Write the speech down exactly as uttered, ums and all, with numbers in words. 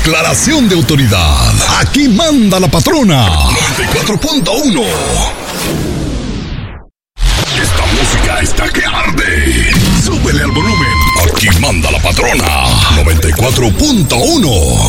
Declaración de autoridad. Aquí manda la patrona. noventa y cuatro punto uno. Esta música está que arde. Súbele al volumen. Aquí manda la patrona. noventa y cuatro punto uno.